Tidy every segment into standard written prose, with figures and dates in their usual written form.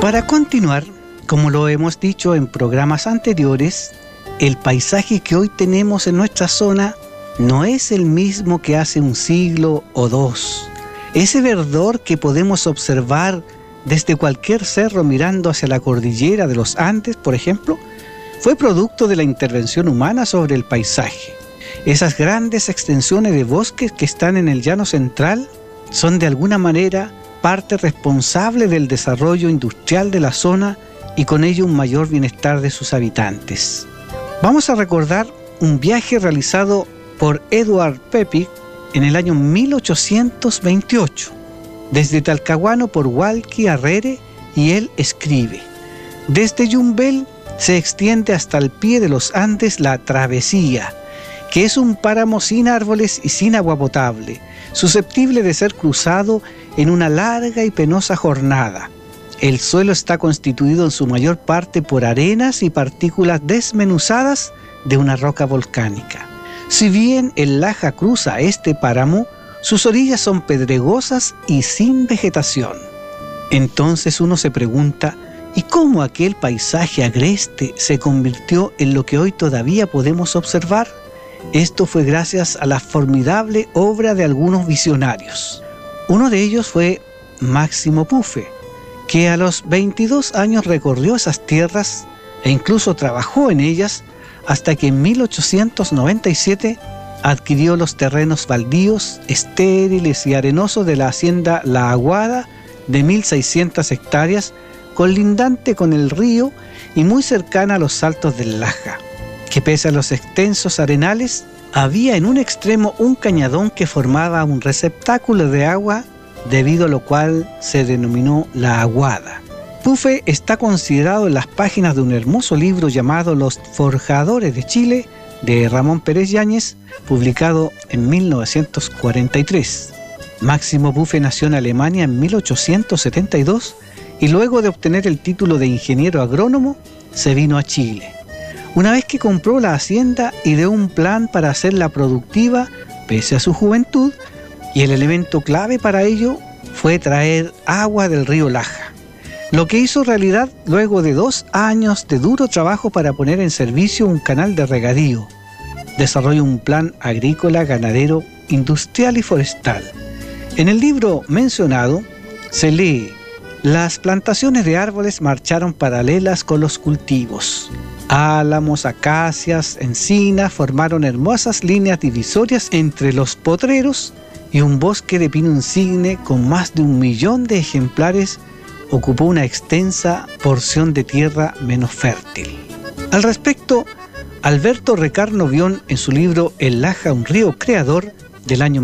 Para continuar, como lo hemos dicho en programas anteriores, el paisaje que hoy tenemos en nuestra zona no es el mismo que hace un siglo o dos. Ese verdor que podemos observar desde cualquier cerro mirando hacia la cordillera de los Andes, por ejemplo, fue producto de la intervención humana sobre el paisaje. Esas grandes extensiones de bosques que están en el llano central son de alguna manera parte responsable del desarrollo industrial de la zona y con ello un mayor bienestar de sus habitantes. Vamos a recordar un viaje realizado por Edward Pepic en el año 1828, desde Talcahuano por Hualqui a Rere, y él escribe: desde Yumbel se extiende hasta el pie de los Andes la travesía, que es un páramo sin árboles y sin agua potable, susceptible de ser cruzado en una larga y penosa jornada. El suelo está constituido en su mayor parte por arenas y partículas desmenuzadas de una roca volcánica. Si bien el Laja cruza este páramo, sus orillas son pedregosas y sin vegetación. Entonces uno se pregunta, ¿y cómo aquel paisaje agreste se convirtió en lo que hoy todavía podemos observar? Esto fue gracias a la formidable obra de algunos visionarios. Uno de ellos fue Máximo Pufe, que a los 22 años recorrió esas tierras e incluso trabajó en ellas hasta que en 1897 adquirió los terrenos baldíos, estériles y arenosos de la hacienda La Aguada de 1.600 hectáreas, colindante con el río y muy cercana a los saltos del Laja, que pese a los extensos arenales, había en un extremo un cañadón que formaba un receptáculo de agua, debido a lo cual se denominó La Aguada. Pufe está considerado en las páginas de un hermoso libro llamado Los Forjadores de Chile, de Ramón Pérez Yáñez, publicado en 1943. Máximo Pufe nació en Alemania en 1872 y luego de obtener el título de ingeniero agrónomo, se vino a Chile. Una vez que compró la hacienda, ideó un plan para hacerla productiva pese a su juventud, y el elemento clave para ello fue traer agua del río Laja, lo que hizo realidad luego de 2 años de duro trabajo para poner en servicio un canal de regadío. Desarrolló un plan agrícola, ganadero, industrial y forestal. En el libro mencionado se lee: las plantaciones de árboles marcharon paralelas con los cultivos. Álamos, acacias, encinas formaron hermosas líneas divisorias entre los potreros, y un bosque de pino insigne con más de 1 millón de ejemplares ocupó una extensa porción de tierra menos fértil. Al respecto, Alberto Recarno Bión, en su libro El Laja, un río creador, del año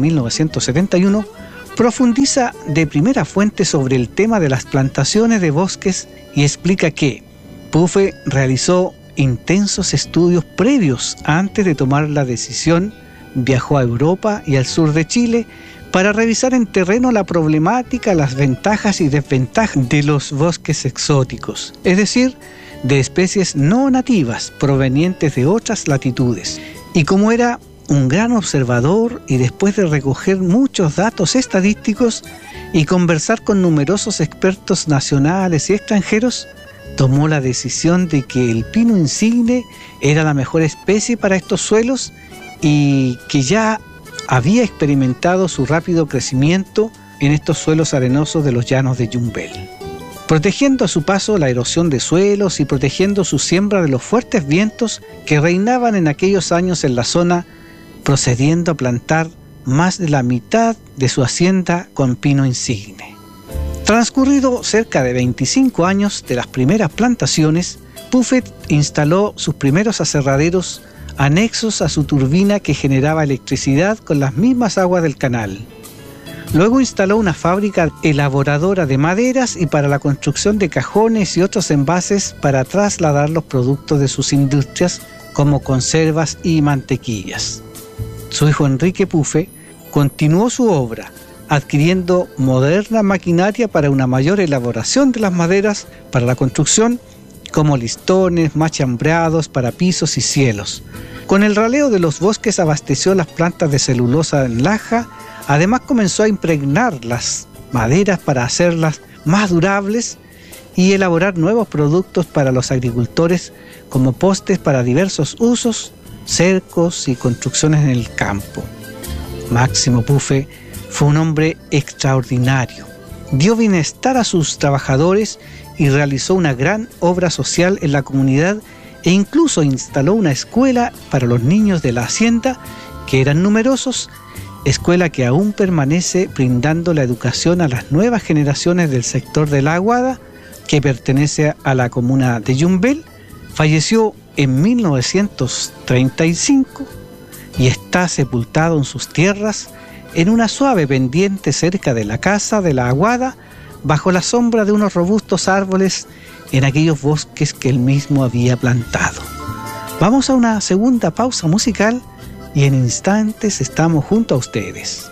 1971, profundiza de primera fuente sobre el tema de las plantaciones de bosques y explica que Pufe realizó intensos estudios previos antes de tomar la decisión. Viajó a Europa y al sur de Chile para revisar en terreno la problemática, las ventajas y desventajas de los bosques exóticos, es decir, de especies no nativas provenientes de otras latitudes. Y como era un gran observador, y después de recoger muchos datos estadísticos y conversar con numerosos expertos nacionales y extranjeros, tomó la decisión de que el pino insigne era la mejor especie para estos suelos y que ya había experimentado su rápido crecimiento en estos suelos arenosos de los llanos de Yumbel, protegiendo a su paso la erosión de suelos y protegiendo su siembra de los fuertes vientos que reinaban en aquellos años en la zona, procediendo a plantar más de la mitad de su hacienda con pino insigne. Transcurrido cerca de 25 años de las primeras plantaciones, Pufe instaló sus primeros aserraderos anexos a su turbina que generaba electricidad con las mismas aguas del canal. Luego instaló una fábrica elaboradora de maderas y para la construcción de cajones y otros envases para trasladar los productos de sus industrias como conservas y mantequillas. Su hijo Enrique Pufe continuó su obra, adquiriendo moderna maquinaria para una mayor elaboración de las maderas para la construcción, como listones, machambreados para pisos y cielos. Con el raleo de los bosques abasteció las plantas de celulosa en Laja. Además comenzó a impregnar las maderas para hacerlas más durables y elaborar nuevos productos para los agricultores como postes para diversos usos, cercos y construcciones en el campo. Máximo Pufe fue un hombre extraordinario. Dio bienestar a sus trabajadores y realizó una gran obra social en la comunidad e incluso instaló una escuela para los niños de la hacienda, que eran numerosos, escuela que aún permanece brindando la educación a las nuevas generaciones del sector de La Aguada, que pertenece a la comuna de Yumbel. Falleció en 1935 y está sepultado en sus tierras en una suave pendiente cerca de la casa de La Aguada, bajo la sombra de unos robustos árboles en aquellos bosques que él mismo había plantado. Vamos a una segunda pausa musical y en instantes estamos junto a ustedes.